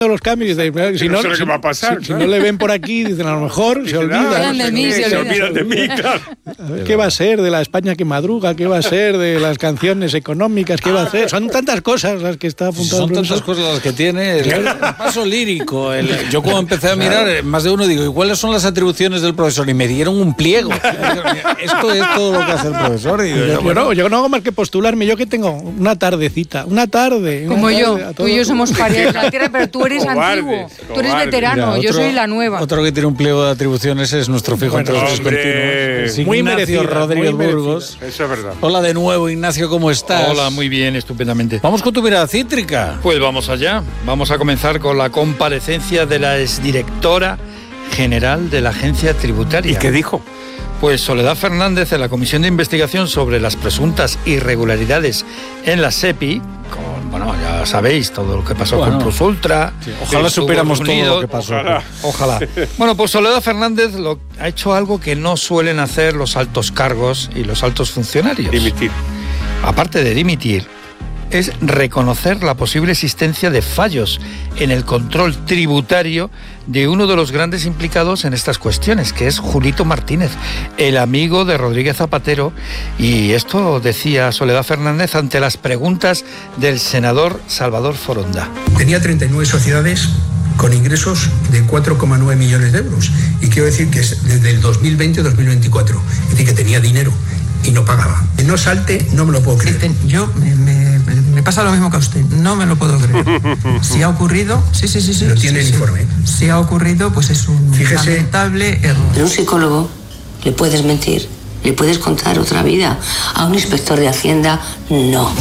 los cambios, dicen, si no, sé lo que va a pasar. Si no le ven por aquí, dicen, a lo mejor se olvidan de mí, claro. ¿Qué va a ser de la España que madruga? ¿Qué va a ser de las canciones económicas? ¿Qué va a hacer? Son tantas cosas las que está apuntado. Son tantas cosas las que tiene el paso lírico. Yo cuando empecé a mirar, más de uno digo, ¿y cuáles son las atribuciones del profesor? Y me dieron un pliego. Esto es todo lo que hace el profesor. Y yo no hago más que postularme. Yo que tengo una tardecita, una tarde. Como yo, tú y yo somos parientes de la tierra, pero tú eres antiguo, tú eres veterano, yo soy la nueva. Otro que tiene un pliego de atribuciones es nuestro fijo entre los discontinuos. Muy merecido, Rodríguez Burgos. Eso es verdad. Hola de nuevo, Ignacio, ¿cómo estás? Hola, muy bien, estupendamente. Vamos con tu mirada cítrica. Pues vamos allá. Vamos a comenzar con la comparecencia de la exdirectora general de la Agencia Tributaria. ¿Y qué dijo? Pues Soledad Fernández, en la comisión de investigación sobre las presuntas irregularidades en la SEPI, bueno, ya sabéis todo lo que pasó con PlusUltra. Sí, ojalá supiéramos todo lo que pasó. Ojalá. Bueno, pues Soledad Fernández ha hecho algo que no suelen hacer los altos cargos y los altos funcionarios. Dimitir. Aparte de dimitir, es reconocer la posible existencia de fallos en el control tributario de uno de los grandes implicados en estas cuestiones, que es Julito Martínez, el amigo de Rodríguez Zapatero, y esto decía Soledad Fernández ante las preguntas del senador Salvador Foronda. Tenía 39 sociedades con ingresos de 4,9 millones de euros, y quiero decir que es desde el 2020 a 2024, es decir, que tenía dinero y no pagaba. Que no salte, no me lo puedo creer. Yo me pasa lo mismo que a usted, no me lo puedo creer. Si ha ocurrido, sí. Lo tiene el informe. Si ha ocurrido, pues es un lamentable error. A un psicólogo le puedes mentir, le puedes contar otra vida. A un inspector de Hacienda, no.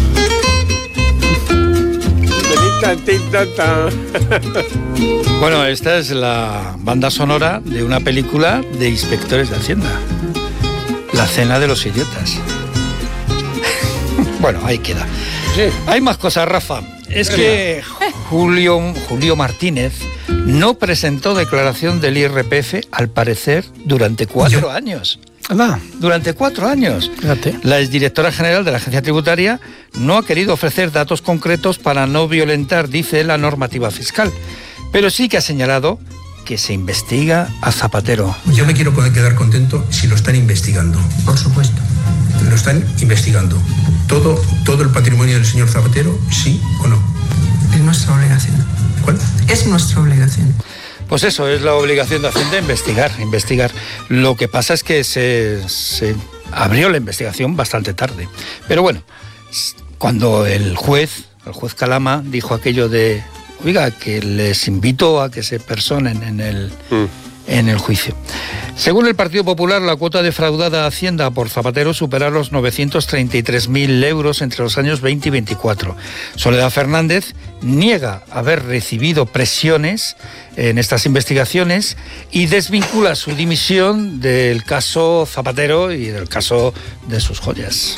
Bueno, esta es la banda sonora de una película de inspectores de Hacienda. La cena de los idiotas. Bueno, ahí queda. Sí. Hay más cosas, Rafa. Es que Julio Martínez no presentó declaración del IRPF, al parecer, durante 4 años. Anda. Durante 4 años. Fíjate. La exdirectora general de la Agencia Tributaria no ha querido ofrecer datos concretos para no violentar, dice, la normativa fiscal. Pero sí que ha señalado que se investiga a Zapatero. Yo me quiero quedar contento si lo están investigando. Por supuesto. Lo están investigando. Todo el patrimonio del señor Zapatero, ¿sí o no? Es nuestra obligación. ¿Cuál? Es nuestra obligación. Pues eso, es la obligación de Hacienda, investigar. Lo que pasa es que se abrió la investigación bastante tarde. Pero bueno, cuando el juez Calama dijo aquello de, oiga, que les invito a que se personen en el juicio. Según el Partido Popular, la cuota defraudada a Hacienda por Zapatero supera los 933.000 euros entre los años 20 y 24. Soledad Fernández niega haber recibido presiones en estas investigaciones y desvincula su dimisión del caso Zapatero y del caso de sus joyas.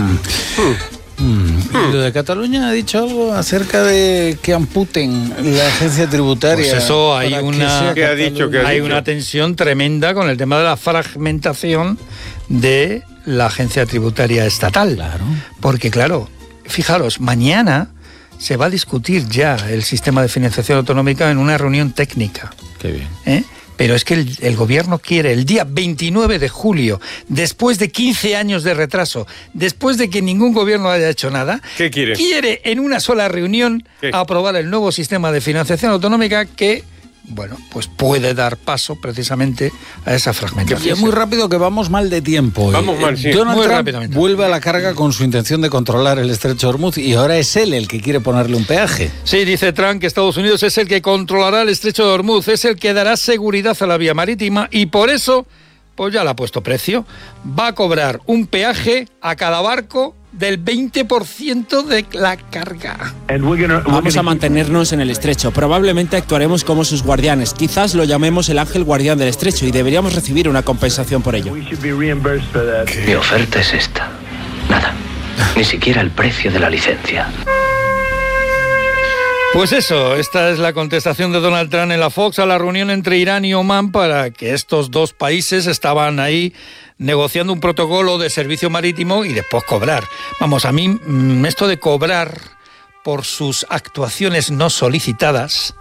¿Y lo de Cataluña ha dicho algo acerca de que amputen la agencia tributaria? Pues eso, hay hay una tensión tremenda con el tema de la fragmentación de la agencia tributaria estatal. Claro. Porque, claro, fijaros, mañana se va a discutir ya el sistema de financiación autonómica en una reunión técnica. Qué bien. Pero es que el gobierno quiere el día 29 de julio, después de 15 años de retraso, después de que ningún gobierno haya hecho nada, ¿qué quiere? Quiere en una sola reunión aprobar el nuevo sistema de financiación autonómica que, bueno, pues puede dar paso precisamente a esa fragmentación. Y es muy rápido que vamos mal de tiempo. Vamos mal, sí. Donald muy Trump rápidamente vuelve a la carga con su intención de controlar el estrecho de Hormuz y ahora es él el que quiere ponerle un peaje. Sí, dice Trump que Estados Unidos es el que controlará el estrecho de Hormuz, es el que dará seguridad a la vía marítima y por eso, pues ya le ha puesto precio. Va a cobrar un peaje a cada barco del 20% de la carga. Vamos a mantenernos en el estrecho. Probablemente actuaremos como sus guardianes. Quizás lo llamemos el ángel guardián del estrecho y deberíamos recibir una compensación por ello. Mi oferta es esta. Nada. Ni siquiera el precio de la licencia. Pues eso, esta es la contestación de Donald Trump en la Fox a la reunión entre Irán y Omán para que estos dos países estaban ahí negociando un protocolo de servicio marítimo y después cobrar. Vamos, a mí esto de cobrar por sus actuaciones no solicitadas